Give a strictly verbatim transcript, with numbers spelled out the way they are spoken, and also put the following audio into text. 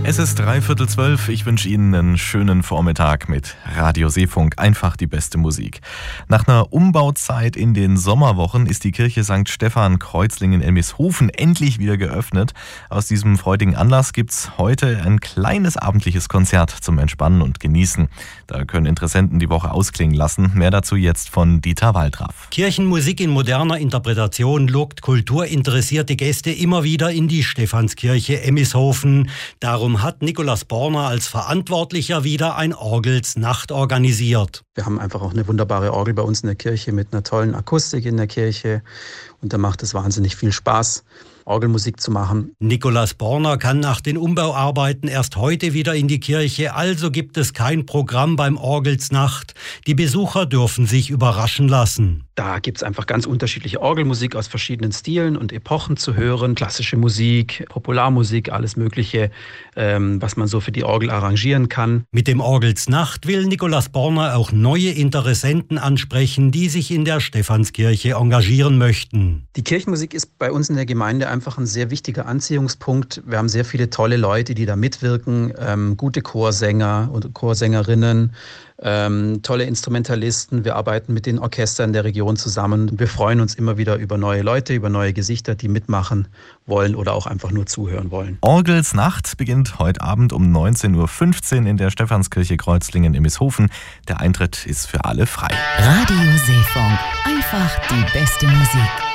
Es ist dreiviertel zwölf. Ich wünsche Ihnen einen schönen Vormittag mit Radio Seefunk. Einfach die beste Musik. Nach einer Umbauzeit in den Sommerwochen ist die Kirche Sankt Stephan Kreuzlingen in Elmishofen endlich wieder geöffnet. Aus diesem freudigen Anlass gibt's heute ein kleines abendliches Konzert zum Entspannen und Genießen. Da können Interessenten die Woche ausklingen lassen. Mehr dazu jetzt von Dieter Waldraff. Kirchenmusik in moderner Interpretation lockt kulturinteressierte Gäste immer wieder in die Stephanskirche Elmishofen. Darum hat Nikolaus Borner als Verantwortlicher wieder ein Orgelsnacht organisiert. Wir haben einfach auch eine wunderbare Orgel bei uns in der Kirche mit einer tollen Akustik in der Kirche. Und da macht es wahnsinnig viel Spaß, Orgelmusik zu machen. Nikolaus Borner kann nach den Umbauarbeiten erst heute wieder in die Kirche, also gibt es kein Programm beim Orgelsnacht. Die Besucher dürfen sich überraschen lassen. Da gibt es einfach ganz unterschiedliche Orgelmusik aus verschiedenen Stilen und Epochen zu hören. Klassische Musik, Popularmusik, alles Mögliche, ähm, was man so für die Orgel arrangieren kann. Mit dem Orgelsnacht will Nikolaus Borner auch neue Interessenten ansprechen, die sich in der Stephanskirche engagieren möchten. Die Kirchenmusik ist bei uns in der Gemeinde einfach ein sehr wichtiger Anziehungspunkt. Wir haben sehr viele tolle Leute, die da mitwirken, ähm, gute Chorsänger und Chorsängerinnen, ähm, tolle Instrumentalisten. Wir arbeiten mit den Orchestern der Region zusammen. Wir freuen uns immer wieder über neue Leute, über neue Gesichter, die mitmachen wollen oder auch einfach nur zuhören wollen. Orgelsnacht beginnt heute Abend um neunzehn Uhr fünfzehn in der Stephanskirche Kreuzlingen in Elmishofen. Der Eintritt ist für alle frei. Radio Seefunk. Einfach die beste Musik.